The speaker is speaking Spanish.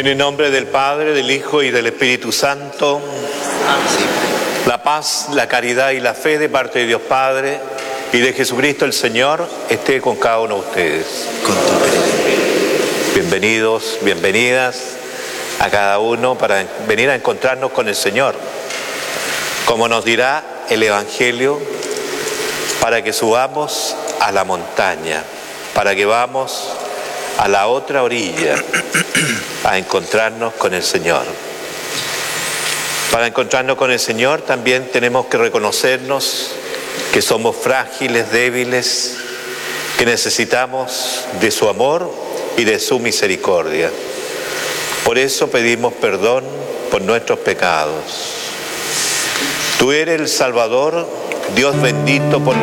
En el nombre del Padre, del Hijo y del Espíritu Santo, la paz, la caridad y la fe de parte de Dios Padre y de Jesucristo el Señor esté con cada uno de ustedes. Con tu peregrinaje. Bienvenidos, bienvenidas a cada uno para venir a encontrarnos con el Señor. Como nos dirá el Evangelio, para que subamos a la montaña, para que vamos a la otra orilla a encontrarnos con el Señor. Para encontrarnos con el Señor también tenemos que reconocernos que somos frágiles, débiles, que necesitamos de su amor y de su misericordia. Por eso pedimos perdón por nuestros pecados. Tú eres el Salvador, Dios bendito por